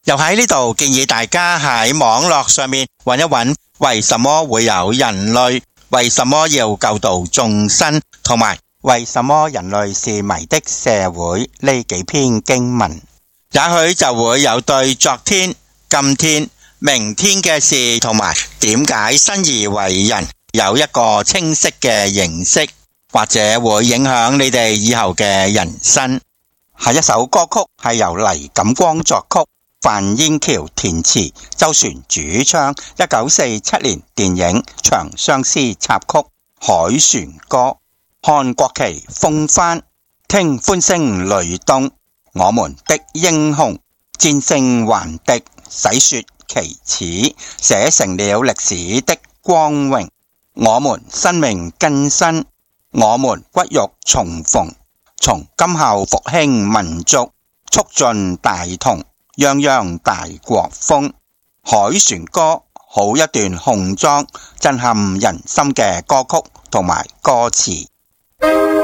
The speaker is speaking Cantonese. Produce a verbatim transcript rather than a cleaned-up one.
又喺呢度建議大家喺網絡上面揾一揾，為什麼會有人類，為什麼要救度眾生，同埋為什麼人類是迷的社會呢幾篇經文，也許就會有對昨天、今天、明天嘅事同埋點解生而為人有一個清晰嘅認識，或者會影響你哋以後嘅人生。下一首歌曲係由黎錦光作曲，范燕橋填詞，周璇主唱，一九四七年電影《長相思》插曲《凱旋歌》。看國旗風帆，聽歡聲雷動，我們的英雄戰勝橫敵，洗雪其恥，寫成了歷史的光榮。我們生命更新，我們骨肉重逢，從今後復興民族，促進大同，泱泱大國風。凱旋歌好一段雄壯震撼人心嘅歌曲同埋歌詞。